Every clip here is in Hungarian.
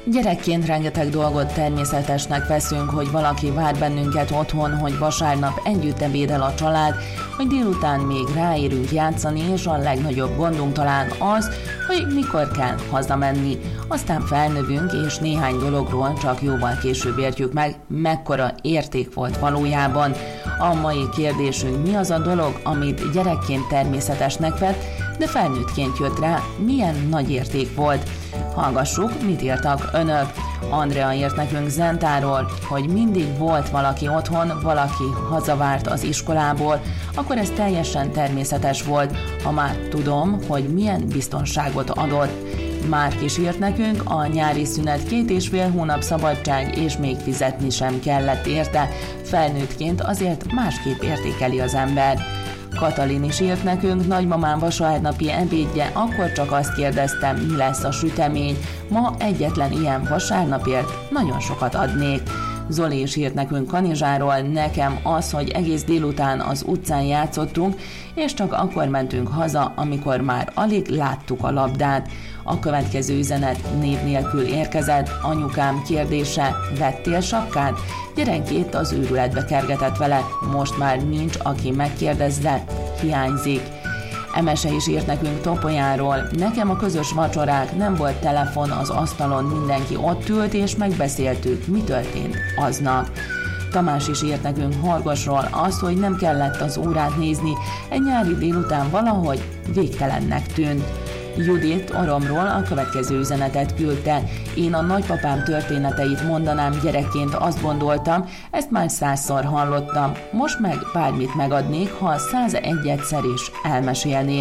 Gyerekként rengeteg dolgot természetesnek veszünk, hogy valaki vár bennünket otthon, hogy vasárnap együtt ebédel a család, hogy délután még ráérünk játszani, és a legnagyobb gondunk talán az, hogy mikor kell hazamenni. Aztán felnövünk, és néhány dologról csak jóval később értjük meg, mekkora érték volt valójában. A mai kérdésünk: mi az a dolog, amit gyerekként természetesnek vett, de felnőttként jött rá, milyen nagy érték volt? Hallgassuk, mit írtak önök. Andrea írt nekünk Zentáról, hogy mindig volt valaki otthon, valaki hazavárt az iskolából, akkor ez teljesen természetes volt, ha már tudom, hogy milyen biztonságot adott. Márk is írt nekünk, a nyári szünet 2,5 hónap szabadság, és még fizetni sem kellett érte. Felnőttként azért másképp értékeli az ember. Katalin is írt nekünk, nagymamám vasárnapi ebédje, akkor csak azt kérdeztem, mi lesz a sütemény. Ma egyetlen ilyen vasárnapért nagyon sokat adnék. Zoli is írt nekünk Kanizsáról, nekem az, hogy egész délután az utcán játszottunk, és csak akkor mentünk haza, amikor már alig láttuk a labdát. A következő üzenet név nélkül érkezett, anyukám kérdése: vettél sapkát? Gyerekként az őrületbe kergetett vele, most már nincs, aki megkérdezze, hiányzik. Emese is írt nekünk Topolyáról, nekem a közös vacsorák, nem volt telefon az asztalon, mindenki ott ült és megbeszéltük, mi történt aznap. Tamás is írt nekünk Horgosról, azt, hogy nem kellett az órát nézni, egy nyári délután valahogy végtelennek tűnt. Judit Oromról a következő üzenetet küldte. Én a nagypapám történeteit mondanám, gyerekként azt gondoltam, ezt már 100-szor hallottam, most meg bármit megadnék, ha 101-szer is elmesélné.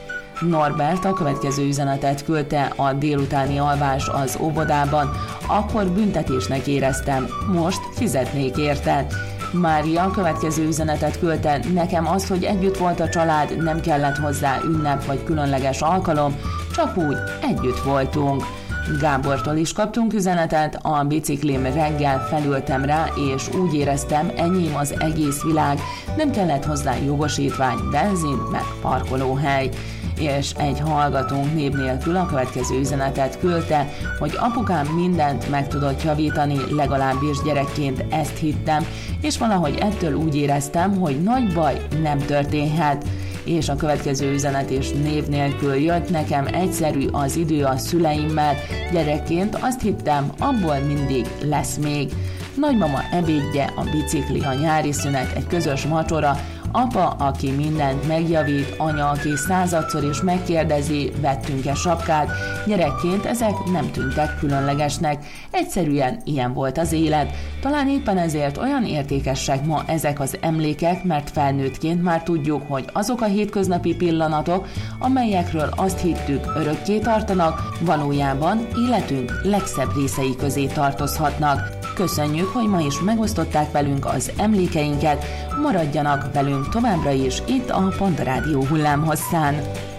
Norbert a következő üzenetet küldte, a délutáni alvás az óvodában, akkor büntetésnek éreztem, most fizetnék érte. Mária a következő üzenetet küldte, nekem az, hogy együtt volt a család, nem kellett hozzá ünnep vagy különleges alkalom, csak úgy együtt voltunk. Gábortól is kaptunk üzenetet, a biciklim reggel felültem rá, és úgy éreztem, enyém az egész világ, nem kellett hozzá jogosítvány, benzin, meg parkolóhely. És egy hallgatónk név nélkül a következő üzenetet küldte, hogy apukám mindent meg tudott javítani, legalábbis gyerekként ezt hittem, és valahogy ettől úgy éreztem, hogy nagy baj nem történhet. És a következő üzenet is név nélkül jött, nekem egyszerű az idő a szüleimmel, gyerekként azt hittem, abból mindig lesz még. Nagymama ebédje, a bicikli, a nyári szünet, egy közös vacsora, apa, aki mindent megjavít, anya, aki 100-szor is megkérdezi, vettünk-e sapkát, gyerekként ezek nem tűntek különlegesnek, egyszerűen ilyen volt az élet. Talán éppen ezért olyan értékesek ma ezek az emlékek, mert felnőttként már tudjuk, hogy azok a hétköznapi pillanatok, amelyekről azt hittük, örökké tartanak, valójában életünk legszebb részei közé tartozhatnak. Köszönjük, hogy ma is megosztották velünk az emlékeinket, maradjanak velünk továbbra is itt a Pont a Rádió hullámhosszán.